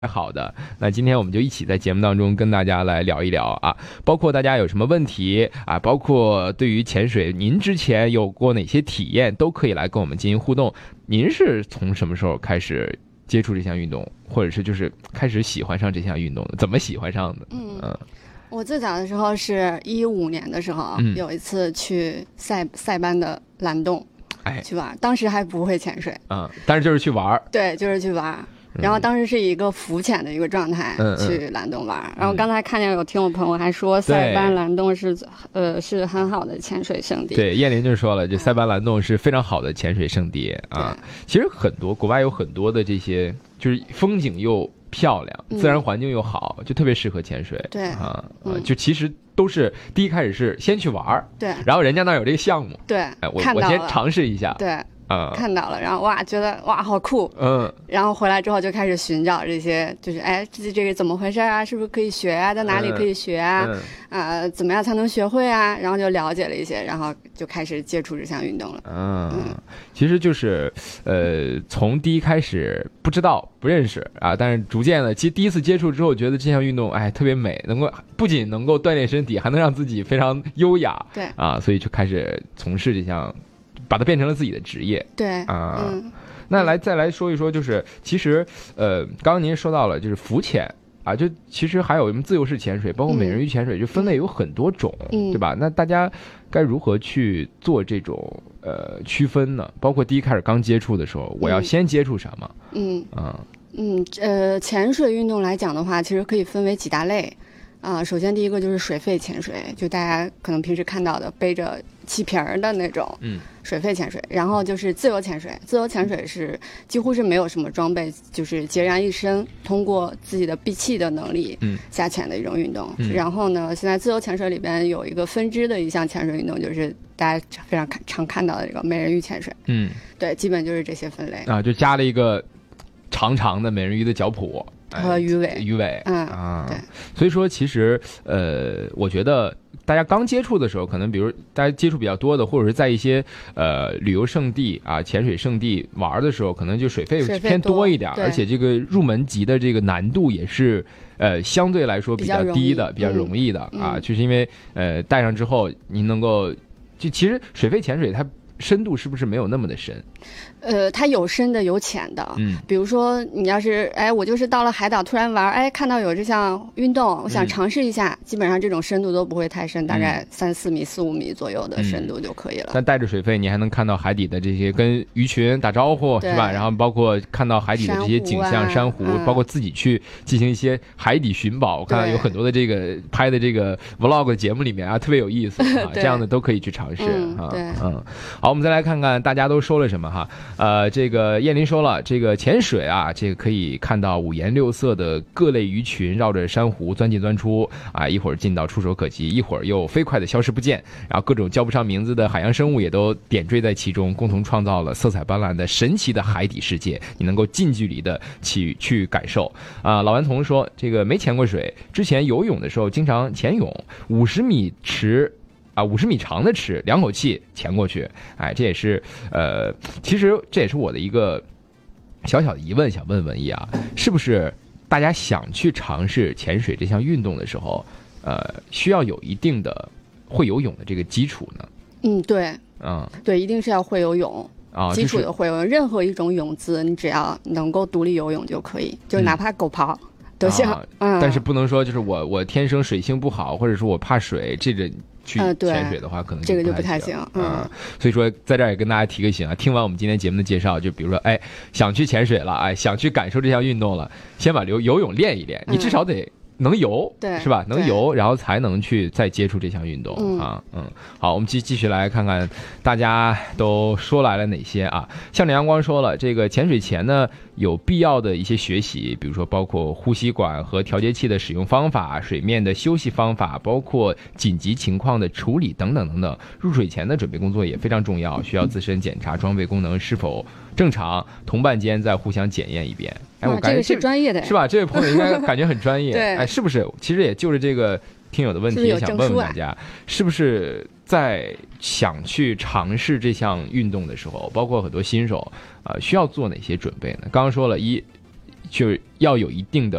好的，那今天我们就一起在节目当中跟大家来聊一聊啊，包括大家有什么问题啊，包括对于潜水您之前有过哪些体验，都可以来跟我们进行互动。您是从什么时候开始接触这项运动，或者是就是开始喜欢上这项运动的？怎么喜欢上的？ 我最早的时候是15年的时候，有一次去塞班的蓝洞，去玩，当时还不会潜水， 但是就是去玩， 对，就是去玩。然后当时是一个浮潜的一个状态，去蓝洞玩。然后刚才看见有听我朋友还说塞班蓝洞是很好的潜水圣地。 对，燕林就说了，这塞班蓝洞是非常好的潜水圣地啊。其实很多国外有很多的这些，就是风景又漂亮，自然环境又好，就特别适合潜水。 对就其实都是第一开始是先去玩， 对， 然后人家那儿有这个项目， 对， 我先尝试一下， 对。看到了，然后觉得好酷，然后回来之后就开始寻找这些，就是这个怎么回事啊？是不是可以学啊？在哪里可以学啊？怎么样才能学会啊？然后就了解了一些，然后就开始接触这项运动了。 其实就是从第一开始不知道不认识啊，但是逐渐的，其实第一次接触之后，觉得这项运动特别美，不仅能够锻炼身体，还能让自己非常优雅， 对啊，所以就开始从事这项。把它变成了自己的职业， 对那再来说一说，就是其实刚刚您说到了，就是浮潜啊，就其实还有什么自由式潜水，包括美人鱼潜水，就分类有很多种，对吧？那大家该如何去做这种区分呢？包括第一开始刚接触的时候，我要先接触什么？ 潜水运动来讲的话，其实可以分为几大类。首先第一个就是水肺潜水，就大家可能平时看到的背着气瓶的那种水肺潜水。然后就是自由潜水，自由潜水是几乎是没有什么装备，就是孑然一身，通过自己的闭气的能力下潜的一种运动。然后呢，现在自由潜水里边有一个分支的一项潜水运动，就是大家非常常看到的这个美人鱼潜水。对，基本就是这些分类啊，就加了一个长长的美人鱼的脚蹼和鱼尾， 对，所以说其实我觉得大家刚接触的时候，可能比如大家接触比较多的，或者是在一些旅游胜地啊、潜水胜地玩的时候，可能就水费偏多一点，而且这个入门级的这个难度也是相对来说比较低的、比较容易的啊，就是因为带上之后，您能够就其实水肺潜水它深度是不是没有那么的深？ 它有深的有浅的，比如说你要是我就是到了海岛突然玩，看到有这项运动，我想尝试一下，基本上这种深度都不会太深，大概3-4米、4-5米左右的深度就可以了。 但带着水肺，你还能看到海底的这些跟鱼群打招呼，是吧？然后包括看到海底的这些景象、珊瑚，包括自己去进行一些海底寻宝。我看到有很多的这个拍的这个 vlog 的节目里面特别有意思啊，这样的都可以去尝试好，我们再来看看大家都说了什么哈。这个燕林说了，这个潜水啊，这个可以看到五颜六色的各类鱼群绕着珊瑚钻进钻出啊，一会儿进到触手可及，一会儿又飞快的消失不见，然后各种叫不上名字的海洋生物也都点缀在其中，共同创造了色彩斑斓的神奇的海底世界，你能够近距离的去感受啊。老顽童说，这个没潜过水，之前游泳的时候经常潜泳，50米池。50米长的池，2口气潜过去，这也是其实这也是我的一个小小的疑问，想问文艺啊，是不是大家想去尝试潜水这项运动的时候，需要有一定的会游泳的这个基础呢？ 对，对，一定是要会游泳。基础的会游泳，任何一种泳姿，你只要能够独立游泳就可以，就哪怕狗刨都行。 但是不能说就是我天生水性不好，或者说我怕水，这个去潜水的话，可能这个就不太行。 所以说在这儿也跟大家提个醒啊，听完我们今天节目的介绍，就比如说想去潜水了，想去感受这项运动了，先把游泳练一练，你至少得能游， 对， 是吧？能游，然后才能去再接触这项运动好，我们继续来看看大家都说来了哪些啊。向着阳光说了，这个潜水前呢有必要的一些学习，比如说包括呼吸管和调节器的使用方法、水面的休息方法，包括紧急情况的处理等等等等。入水前的准备工作也非常重要，需要自身检查装备功能是否正常，同伴间再互相检验一遍。 我感觉这个是专业的， 是吧？这位朋友应该感觉很专业。 对， 是不是？其实也就是这个听友的问题，也想问问大家，是不是在想去尝试这项运动的时候，包括很多新手需要做哪些准备呢？刚刚说了， 就要有一定的